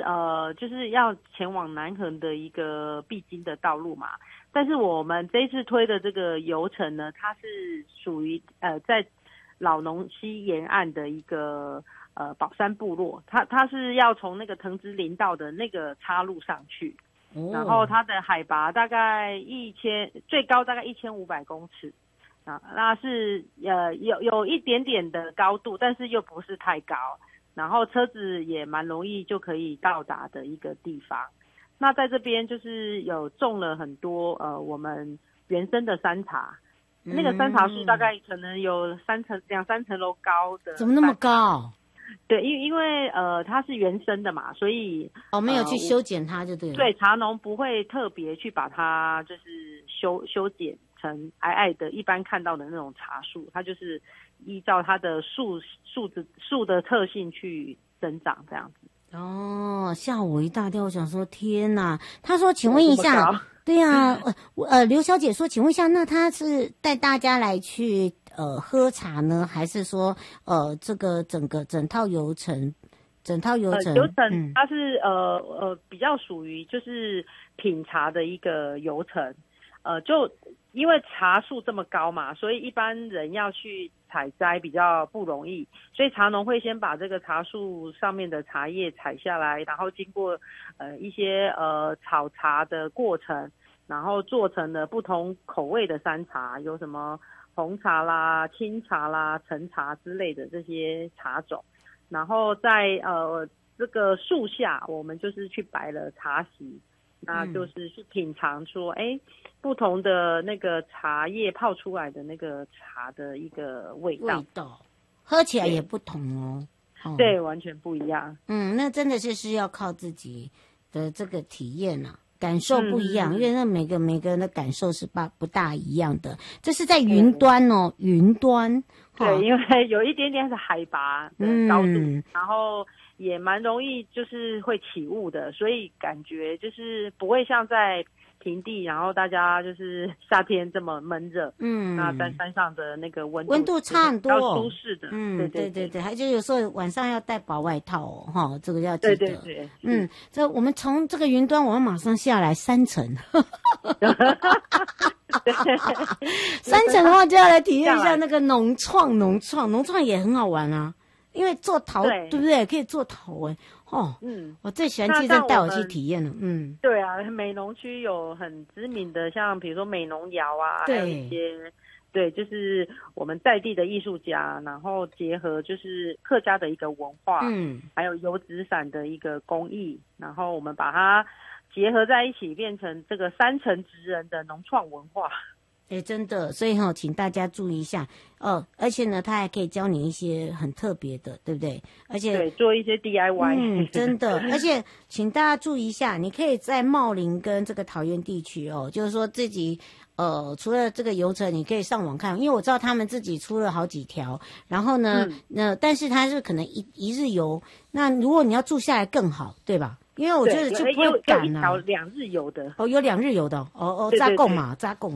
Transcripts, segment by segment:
就是要前往南横的一个必经的道路嘛。但是我们这一次推的这个游程呢，它是属于在老农溪沿岸的一个宝山部落，它是要从那个藤枝林道的那个岔路上去，然后它的海拔大概最高大概1500公尺。那是有一点点的高度，但是又不是太高，然后车子也蛮容易就可以到达的一个地方。那在这边就是有种了很多我们原生的山茶，那个山茶树大概可能有2、3层楼高的。 怎么那么高？ 对，因为它是原生的嘛，所以没有去修剪它就对了。 对，茶农不会特别去把它就是修剪成矮矮的一般看到的那种茶树，它就是依照它的树的特性去生长这样子。 吓我一大跳，我想说天哪！他说请问一下，对啊，刘小姐说请问一下，那他是带大家来去喝茶呢，还是说这个整套流程它是比较属于就是品茶的一个流程，就因为茶树这么高嘛，所以一般人要去采摘比较不容易，所以茶农会先把这个茶树上面的茶叶采下来，然后经过一些炒茶的过程，然后做成了不同口味的山茶，有什么红茶啦、清茶啦、陈茶之类的这些茶种，然后在这个树下，我们就是去摆了茶席，那就是去品尝说，不同的那个茶叶泡出来的那个茶的一个味道， 喝起来也不同哦。 对，完全不一样。 那真的是要靠自己的这个体验啊。感受不一样，因为那每个人的感受是不大一样的。这是在云端哦，云端。 对，因为有一点点是海拔的高度，然后也蛮容易就是会起雾的，所以感觉就是不会像在平地，然后大家就是夏天这么闷热。那在山上的那个温度差很多， 比较舒适的。 对，还就有时候晚上要带薄外套这个要记得。 对。 这我们从这个云端，我们马上下来3层。3层的话就要来体验一下那个农创也很好玩啊，因为做陶，对不对？可以做陶我最喜欢记者带我去体验了。 对啊，美浓区有很知名的，像比如说美浓窑啊，还有一些就是我们在地的艺术家，然后结合就是客家的一个文化，还有油纸伞的一个工艺，然后我们把它结合在一起，变成这个3层职人的农创文化。 真的，所以请大家注意一下而且呢，他还可以教你一些很特别的，对不对？而且对，做一些 DIY， 真的，而且请大家注意一下，你可以在茂林跟这个桃园地区就是说自己除了这个游程，你可以上网看，因为我知道他们自己出了好几条，然后呢，但是它是可能一日游，那如果你要住下来更好，对吧？因为我觉得就不会赶啊。 有2日游的有2日游的扎贡啊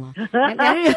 ，2日。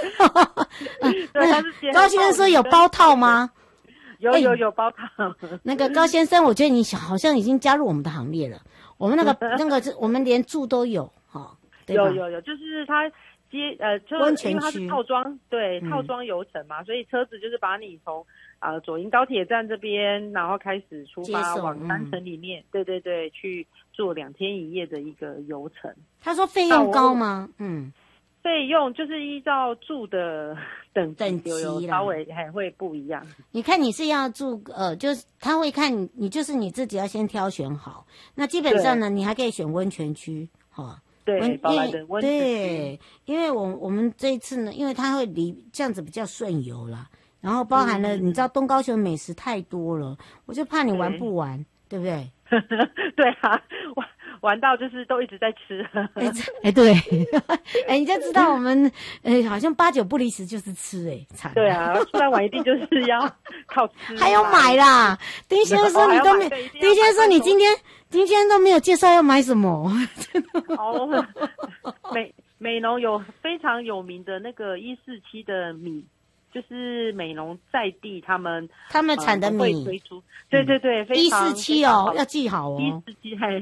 高先生说有包套吗？ 有包套。 那个高先生，我觉得你好像已经加入我们的行列了。我们那个我们连住都有对吧？ 有，就是他温泉区， 因为它是套装，对，套装游程嘛，所以车子就是把你从左营高铁站这边，然后开始出发往山城里面，对，去做2天1夜的一个游程。 他说费用高吗？ 费用就是依照住的等级稍微还会不一样。 你看你是要住就是他会看你就是你自己要先挑选好。那基本上呢，你还可以选温泉区对，宝来的温泉区。 对，因为我们这一次呢，因为它会这样子比较顺游啦，然后包含了你知道东高雄美食太多了，我就怕你玩不完，对不对？ 对啊，玩到就是都一直在吃。 对，你就知道我们好像8、9不离10就是吃惨。 对啊，出来玩一定就是要靠吃。 还有买啦，丁先生说你都没，丁先生说你今天都没有介绍要买什么。 美浓有非常有名的那个147的米。就是美浓在地他们产的米会推出，对，非常 147要记好 147